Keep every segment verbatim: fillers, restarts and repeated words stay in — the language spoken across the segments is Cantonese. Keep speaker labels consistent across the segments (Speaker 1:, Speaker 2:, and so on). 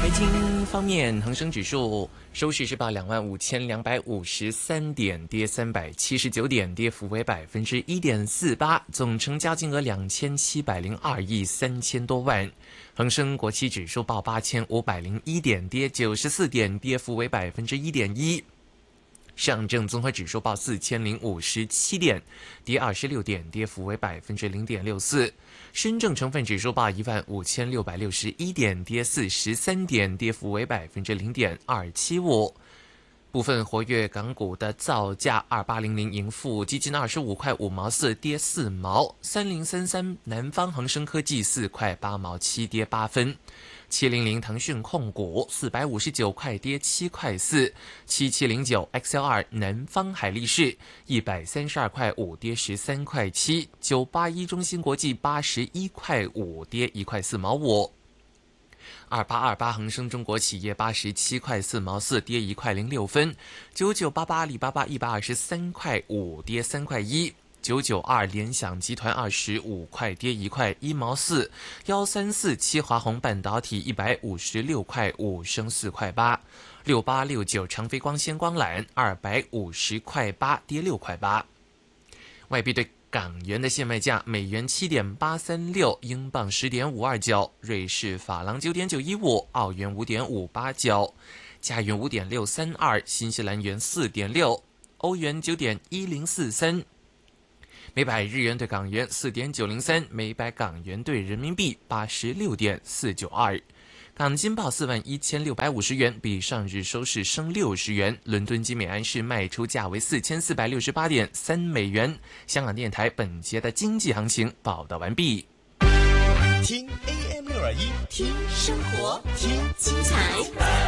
Speaker 1: 财经方面，恒生指数收市是报两万五千两百五十三点，跌三百七十九点，跌幅为百分之一点四八，总成交金额两千七百零二亿三千多万。恒生国企指数报八千五百零一点，跌九十四点，跌幅为百分之一点一。上证综合指数报四千零五十七点，跌二十六点，跌幅为百分之零点六四。深证成分指数报一万五千六百六十一点，跌四十三点，跌幅为百分之零点二七五。部分活跃港股的造价，二八零零盈富基金二十五块五毛四，跌四毛；三零三三南方恒生科技四块八毛七，跌八分。七零零腾讯控股四百五十九块，跌七块四；七七零九 X L 二南方海力士一百三十二块五，跌十三块七；九八一中芯国际八十一块五，跌一块四毛五；二八二八恒生中国企业八十七块四毛四，跌一块零六分；九九八八阿里巴巴一百二十三块五，跌三块一。九九二联想集团二十五块，跌一块一毛四；幺三四七华虹半导体一百五十六块五，升四块八；六八六九长飞光纤光缆二百五十块八，跌六块八。外币对港元的现卖价：美元七点八三六，英镑十点五二九，瑞士法郎九点九一五，澳元五点五八九，加元五点六三二，新西兰元四点六，欧元九点一零四三。每百日元对港元四点九零三，每百港元对人民币八十六点四九二。港金报四万一千六百五十元，比上日收市升六十元。伦敦金美安市卖出价为四千四百六十八点三美元。香港电台本节的经济行情报道完毕。
Speaker 2: 听 A M 六二一，
Speaker 3: 听生活，听精彩。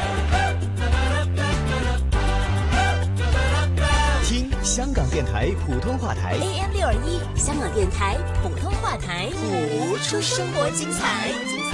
Speaker 2: 听香港电台普通话台
Speaker 3: A M 六二一，香港电台普通话台，
Speaker 2: 谱
Speaker 3: 出生活精彩。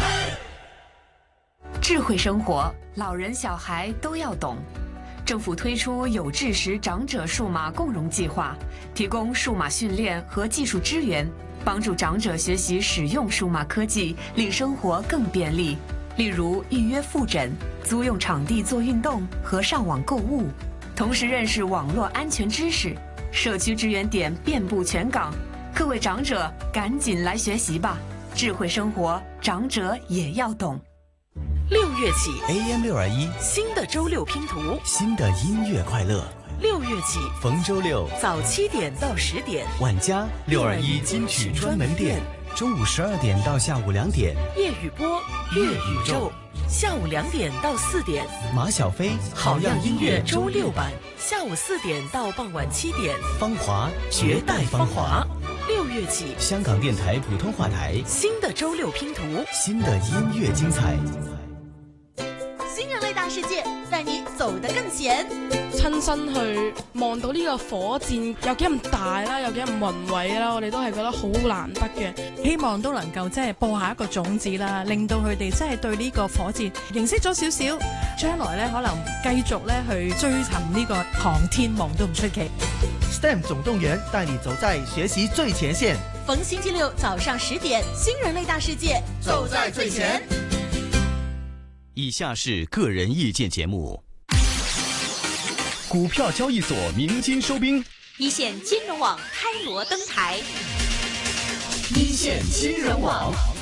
Speaker 4: 智慧生活，老人小孩都要懂。政府推出有志时长者数码共融计划，提供数码训练和技术支援，帮助长者学习使用数码科技，令生活更便利。例如预约复诊、租用场地做运动和上网购物，同时认识网络安全知识。社区支援点遍布全港，各位长者赶紧来学习吧！智慧生活，长者也要懂。
Speaker 5: 六月起
Speaker 2: A M 六二一，
Speaker 5: 新的周六拼图，
Speaker 2: 新的音乐快乐。
Speaker 5: 六月起
Speaker 2: 逢周六
Speaker 5: 早七点到十点，
Speaker 2: 万家六二一金曲专门店，中午十二点到下午两点，
Speaker 5: 叶雨波乐宇宙，下午两点到四点，
Speaker 2: 马小飞
Speaker 5: 好样音乐周六版，下午四点到傍晚七点，
Speaker 2: 芳华
Speaker 5: 绝代芳华。六月起，
Speaker 2: 香港电台普通话台
Speaker 5: 新的周六拼图，
Speaker 2: 新的音乐精彩。
Speaker 3: 新人類大世界帶你走得更前。
Speaker 6: 親身去望到呢個火箭有幾咁大啦，有幾咁宏偉啦，我哋都係覺得好難得嘅。
Speaker 7: 希望都能夠即係播下一個種子啦，令到佢哋真係對呢個火箭認識咗少少，將來咧可能繼續咧去追尋呢個航天夢都唔出奇。
Speaker 8: S T E M 總動員帶你走在學習最前線。
Speaker 3: 逢星期六早上十點，新人類大世界，
Speaker 8: 走在最前。
Speaker 2: 以下是个人意见节目。
Speaker 9: 股票交易所鸣金收兵，
Speaker 3: 一线金融网开锣登台，
Speaker 9: 一线新人网。